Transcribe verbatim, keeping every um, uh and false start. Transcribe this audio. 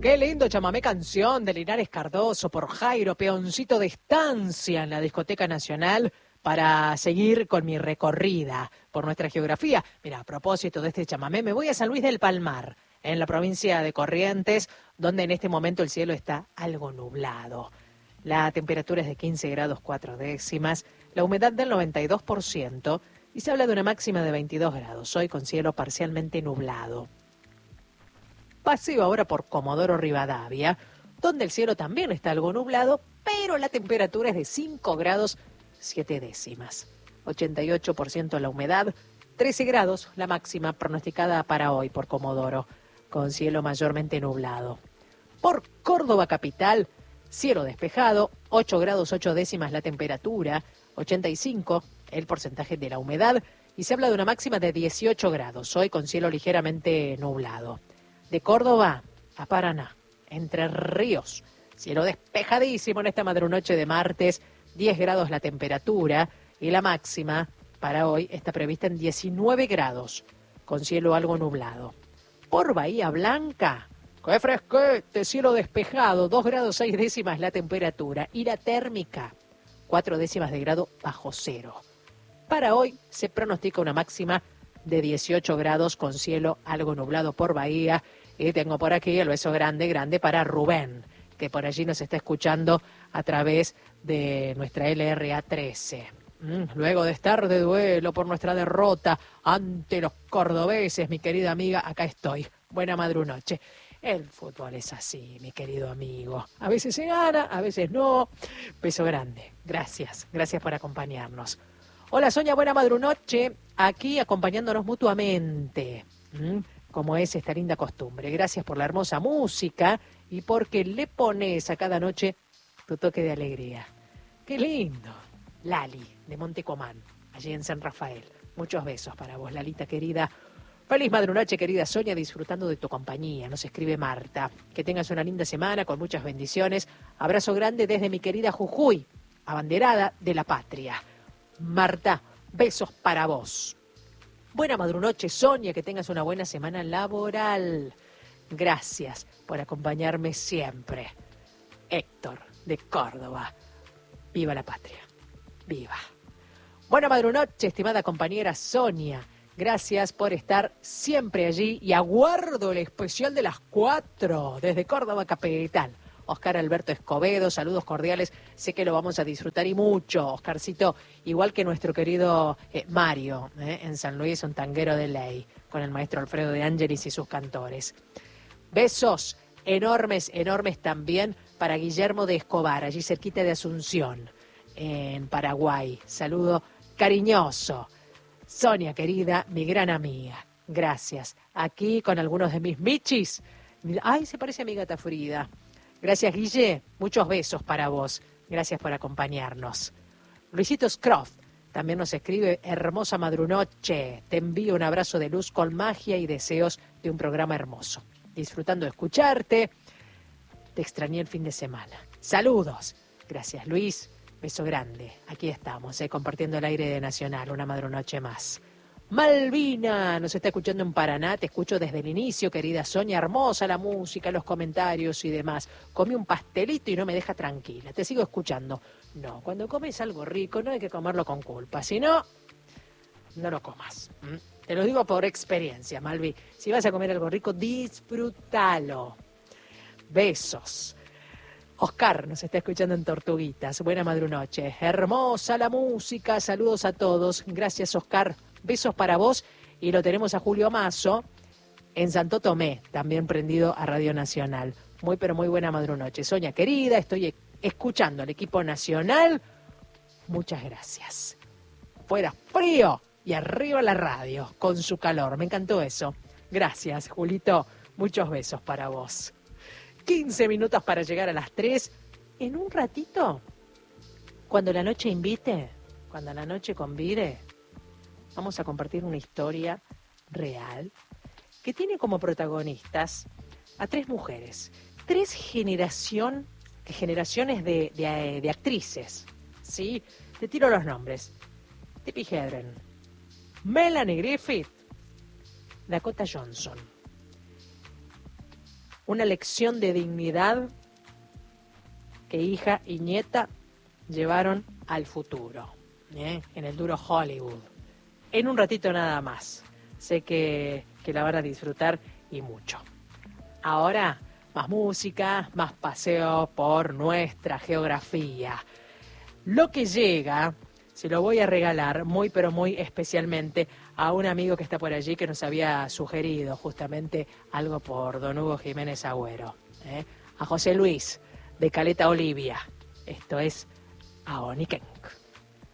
Qué lindo chamamé canción de Linares Cardoso por Jairo, peoncito de estancia en la Discoteca Nacional para seguir con mi recorrida por nuestra geografía. Mira, a propósito de este chamamé, me voy a San Luis del Palmar, en la provincia de Corrientes, donde en este momento el cielo está algo nublado. La temperatura es de quince grados cuatro décimas, la humedad del noventa y dos por ciento y se habla de una máxima de veintidós grados, hoy con cielo parcialmente nublado. Paseo ahora por Comodoro Rivadavia, donde el cielo también está algo nublado, pero la temperatura es de cinco grados siete décimas. ochenta y ocho por ciento la humedad, trece grados la máxima pronosticada para hoy por Comodoro, con cielo mayormente nublado. Por Córdoba capital, cielo despejado, ocho grados ocho décimas la temperatura, ochenta y cinco el porcentaje de la humedad y se habla de una máxima de dieciocho grados, hoy con cielo ligeramente nublado. De Córdoba a Paraná, Entre Ríos, cielo despejadísimo en esta madrunoche de martes, diez grados la temperatura y la máxima para hoy está prevista en diecinueve grados, con cielo algo nublado. Por Bahía Blanca, qué fresquete, cielo despejado, dos grados seis décimas la temperatura y la térmica, cuatro décimas de grado bajo cero. Para hoy se pronostica una máxima de dieciocho grados con cielo algo nublado por Bahía. Y tengo por aquí el beso grande, grande para Rubén, que por allí nos está escuchando a través de nuestra L R A trece. Mm, luego de estar de duelo por nuestra derrota ante los cordobeses, mi querida amiga, acá estoy. Buena madrunoche. El fútbol es así, mi querido amigo. A veces se gana, a veces no. Beso grande. Gracias, gracias por acompañarnos. Hola Sonia, buena madrunoche. Aquí acompañándonos mutuamente. ¿Mm? Como es esta linda costumbre. Gracias por la hermosa música y porque le pones a cada noche tu toque de alegría. ¡Qué lindo! Lali, de Montecomán, allí en San Rafael. Muchos besos para vos, Lalita querida. Feliz madrunoche, querida Sonia, disfrutando de tu compañía. Nos escribe Marta. Que tengas una linda semana con muchas bendiciones. Abrazo grande desde mi querida Jujuy, abanderada de la patria. Marta, besos para vos. Buena madrunoche, Sonia, que tengas una buena semana laboral. Gracias por acompañarme siempre. Héctor, de Córdoba. Viva la patria. Viva. Buena madrunoche, estimada compañera Sonia. Gracias por estar siempre allí y aguardo el especial de las cuatro desde Córdoba capital. Oscar Alberto Escobedo, saludos cordiales, sé que lo vamos a disfrutar y mucho, Oscarcito, igual que nuestro querido eh, Mario, eh, en San Luis, un tanguero de ley, con el maestro Alfredo de Ángelis y sus cantores. Besos enormes, enormes también para Guillermo de Escobar, allí cerquita de Asunción, en Paraguay. Saludo cariñoso. Sonia, querida, mi gran amiga, gracias. Aquí con algunos de mis michis. Ay, se parece a mi gata Frida. Gracias, Guille. Muchos besos para vos. Gracias por acompañarnos. Luisito Scroft también nos escribe, hermosa madrunoche. Te envío un abrazo de luz con magia y deseos de un programa hermoso. Disfrutando de escucharte. Te extrañé el fin de semana. Saludos. Gracias, Luis. Beso grande. Aquí estamos, eh, compartiendo el aire de Nacional. Una madrunoche más. Malvina nos está escuchando en Paraná, te escucho desde el inicio, querida Sonia, hermosa la música, los comentarios y demás. Comí un pastelito y no me deja tranquila, te sigo escuchando. No, cuando comes algo rico no hay que comerlo con culpa, si no, no lo comas. ¿Mm? Te lo digo por experiencia, Malvi. Si vas a comer algo rico, disfrútalo. Besos. Oscar nos está escuchando en Tortuguitas, buena madrunoche. Hermosa la música, saludos a todos. Gracias, Oscar. Besos para vos y lo tenemos a Julio Mazo en Santo Tomé, también prendido a Radio Nacional. Muy pero muy buena madrunoche. Sonia querida, estoy escuchando al equipo nacional. Muchas gracias. Fuera frío y arriba la radio con su calor. Me encantó eso. Gracias, Julito. Muchos besos para vos. quince minutos para llegar a las tres. En un ratito, cuando la noche invite, cuando la noche convide, vamos a compartir una historia real que tiene como protagonistas a tres mujeres, tres generación, generaciones de, de, de actrices, ¿sí? Te tiro los nombres. Tippi Hedren, Melanie Griffith, Dakota Johnson. una lección de dignidad que hija y nieta llevaron al futuro, ¿eh? En el duro Hollywood. En un ratito nada más. Sé que, que la van a disfrutar y mucho. Ahora, más música, más paseo por nuestra geografía. Lo que llega, se lo voy a regalar muy pero muy especialmente a un amigo que está por allí que nos había sugerido justamente algo por don Hugo Jiménez Agüero, ¿eh? A José Luis de Caleta Olivia. Esto es Aonikenk.